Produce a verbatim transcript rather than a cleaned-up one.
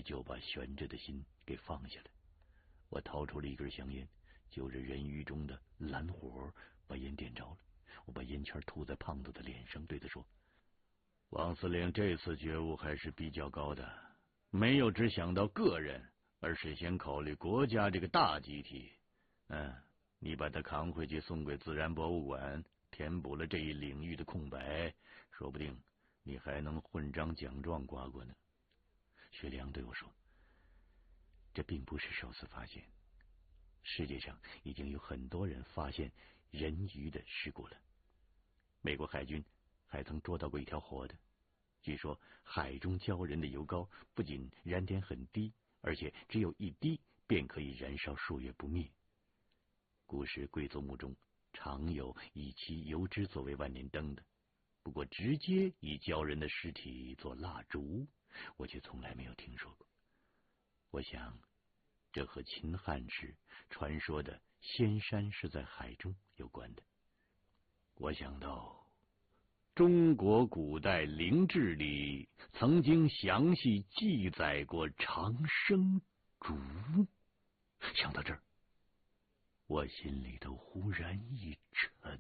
依旧把悬着的心给放下了。我掏出了一根香烟，就着人鱼中的蓝火，把烟点着了。我把烟圈吐在胖子的脸上，对他说：“王司令这次觉悟还是比较高的，没有只想到个人，而是先考虑国家这个大集体。嗯，你把他扛回去送给自然博物馆，填补了这一领域的空白，说不定你还能混张奖状刮过呢。”薛良对我说：“这并不是首次发现，世界上已经有很多人发现人鱼的事故了。美国海军还曾捉到过一条活的。据说海中鲛人的油膏不仅燃点很低，而且只有一滴便可以燃烧数月不灭。古时贵族墓中常有以其油脂作为万年灯的，不过直接以鲛人的尸体做蜡烛，我却从来没有听说过。我想这和秦汉时传说的仙山是在海中有关的。我想到中国古代陵志里曾经详细记载过长生竹。想到这儿，我心里头忽然一沉。